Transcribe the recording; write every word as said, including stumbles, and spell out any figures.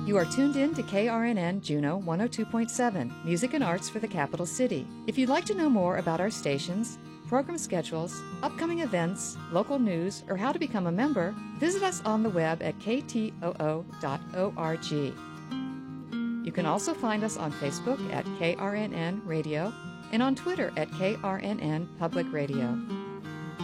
You are tuned in to K R N N Juneau one oh two point seven, Music and Arts for the Capital City. If you'd like to know more about our stations, program schedules, upcoming events, local news, or how to become a member, visit us on the web at k t o o dot org. You can also find us on Facebook at K R N N Radio and on Twitter at K R N N Public Radio.